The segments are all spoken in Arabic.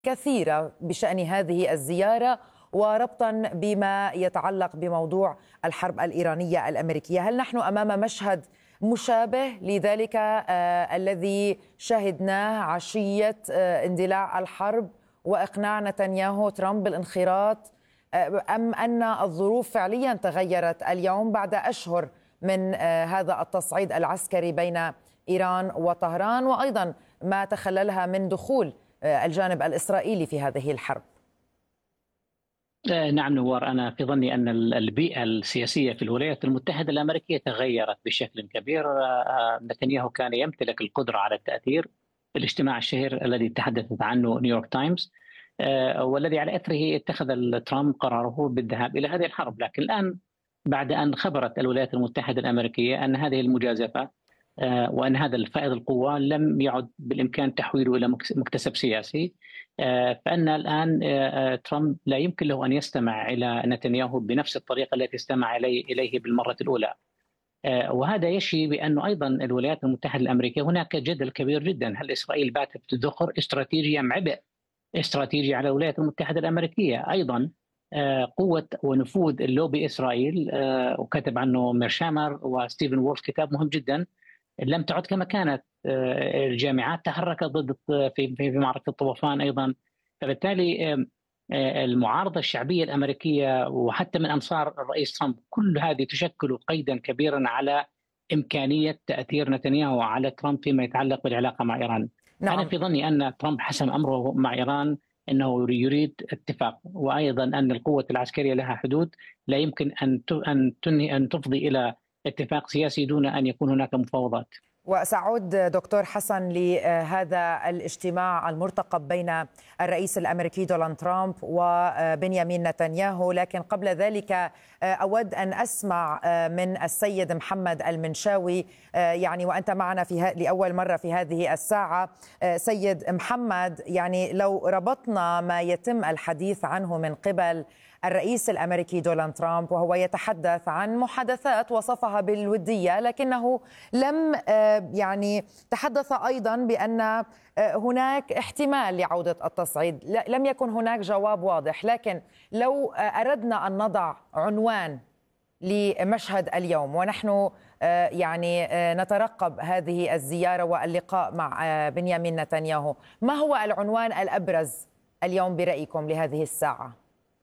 كثيرة بشأن هذه الزيارة وربطا بما يتعلق بموضوع الحرب الإيرانية الأمريكية. هل نحن أمام مشهد مشابه لذلك الذي شهدناه عشية اندلاع الحرب وإقناع نتنياهو ترامب بالانخراط، أم أن الظروف فعليا تغيرت اليوم بعد أشهر من هذا التصعيد العسكري بين إيران وطهران، وأيضا ما تخللها من دخول الجانب الإسرائيلي في هذه الحرب؟ نعم نوار، أنا في ظني أن البيئة السياسية في الولايات المتحدة الأمريكية تغيرت بشكل كبير. نتنياهو كان يمتلك القدرة على التأثير. الاجتماع الشهير الذي تحدثت عنه نيويورك تايمز والذي على أثره اتخذ ترامب قراره بالذهاب إلى هذه الحرب. لكن الآن بعد أن خبرت الولايات المتحدة الأمريكية أن هذه المجازفة وأن هذا الفائض القوى لم يعد بالإمكان تحويله إلى مكتسب سياسي، فأن الآن ترامب لا يمكن له أن يستمع إلى نتنياهو بنفس الطريقة التي استمع إليه بالمرة الأولى. وهذا يشي بأنه أيضا الولايات المتحدة الأمريكية هناك جدل كبير جدا، هل إسرائيل باتت تدخر استراتيجية أم عبء استراتيجي على الولايات المتحدة الأمريكية؟ أيضا قوة ونفوذ اللوبي إسرائيل، وكتب عنه ميرشامر وستيفن وولف كتاب مهم جدا، لم تعد كما كانت. الجامعات تحركت ضد في معركة طوفان أيضا. فبالتالي المعارضة الشعبية الأمريكية وحتى من أنصار الرئيس ترامب كل هذه تشكل قيدا كبيرا على إمكانية تأثير نتنياهو على ترامب فيما يتعلق بالعلاقة مع إيران. نعم. أنا في ظني أن ترامب حسم أمره مع إيران أنه يريد اتفاق، وأيضا أن القوة العسكرية لها حدود، لا يمكن أن تفضي إلى اتفاق سياسي دون أن يكون هناك مفاوضات. وسأعود دكتور حسن لهذا الاجتماع المرتقب بين الرئيس الأمريكي دونالد ترامب وبنيامين نتنياهو، لكن قبل ذلك أود أن أسمع من السيد محمد المنشاوي، يعني وأنت معنا لأول مرة في هذه الساعة. سيد محمد، يعني لو ربطنا ما يتم الحديث عنه من قبل الرئيس الأمريكي دونالد ترامب، وهو يتحدث عن محادثات وصفها بالودية، لكنه لم يعني تحدث أيضا بأن هناك احتمال لعودة التصعيد، لم يكن هناك جواب واضح. لكن لو أردنا أن نضع عنوان لمشهد اليوم، ونحن يعني نترقب هذه الزيارة واللقاء مع بنيامين نتنياهو، ما هو العنوان الأبرز اليوم برأيكم لهذه الساعة؟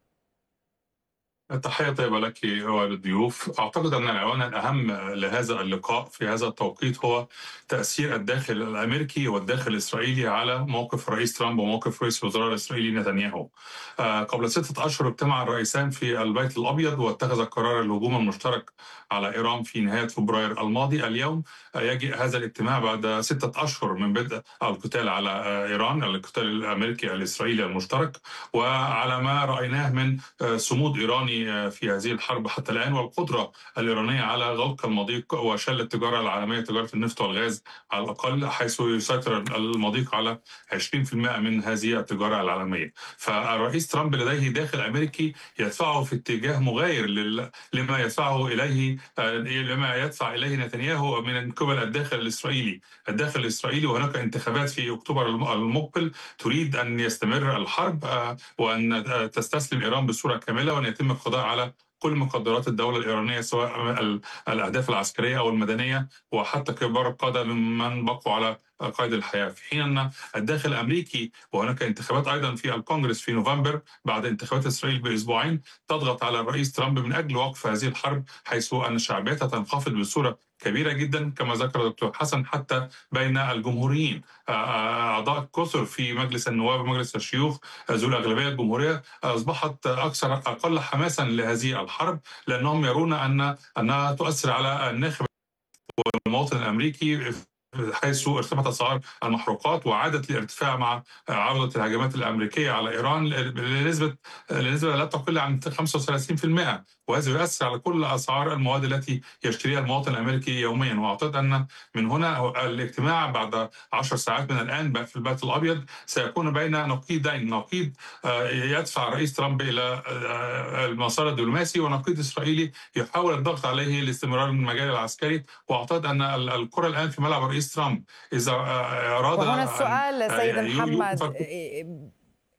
تحية طيبة لك وللضيوف. أعتقد أن العنوان الأهم لهذا اللقاء في هذا التوقيت هو تأثير الداخل الأمريكي والداخل الإسرائيلي على موقف الرئيس ترامب وموقف رئيس الوزراء الإسرائيلي نتنياهو. قبل 6 أشهر اجتمع الرئيسان في البيت الأبيض واتخذ قرار الهجوم المشترك على إيران في نهاية فبراير الماضي. اليوم يجي هذا الاجتماع بعد 6 أشهر من بدء القتال على إيران، القتال الأمريكي الإسرائيلي المشترك، وعلى ما رأيناه من صمود إيراني في هذه الحرب حتى الآن، والقدرة الإيرانية على غلق المضيق وشل التجارة العالمية، تجارة النفط والغاز على الأقل، حيث يسيطر المضيق على 20% من هذه التجارة العالمية. فالرئيس ترامب لديه داخل أمريكي يدفعه في اتجاه مغاير لما يدفع إليه نتنياهو من قبل الداخل الإسرائيلي. وهناك انتخابات في أكتوبر المقبل تريد أن يستمر الحرب وأن تستسلم إيران بصورة كاملة، وأن يتم القضاء على كل مقدرات الدولة الإيرانية، سواء الأهداف العسكرية أو المدنية، وحتى كبار القادة ممن بقوا على قيد الحياة. في حين أن الداخل الأمريكي وهناك انتخابات أيضا في الكونغرس في نوفمبر بعد انتخابات إسرائيل بأسبوعين تضغط على الرئيس ترامب من أجل وقف هذه الحرب، حيث أن شعبيتها تنخفض بصورة كبيرة جدا كما ذكر الدكتور حسن، حتى بين الجمهوريين. أعضاء كثر في مجلس النواب ومجلس الشيوخ ذو الأغلبية الجمهورية أصبحت أقل حماسا لهذه الحرب، لأنهم يرون أنها تؤثر على الناخب والمواطن الأمريكي، حيث ارتفعت أسعار المحروقات وعادت للارتفاع مع عرضة الهجمات الأمريكية على إيران لنسبة لا تقل عن 35%، وهذا يؤثر على كل أسعار المواد التي يشتريها المواطن الأمريكي يوميا. وأعتقد أن من هنا الاجتماع بعد 10 ساعات من الآن في البيت الأبيض سيكون بين نقيضين، نقيض يدفع الرئيس ترامب إلى المسار الدبلوماسي، ونقيض إسرائيلي يحاول الضغط عليه لاستمرار المجال العسكري. وأعتقد أن الكرة الآن في ملعب الرئيس ترامب. إذا أراد وهنا السؤال سيد محمد،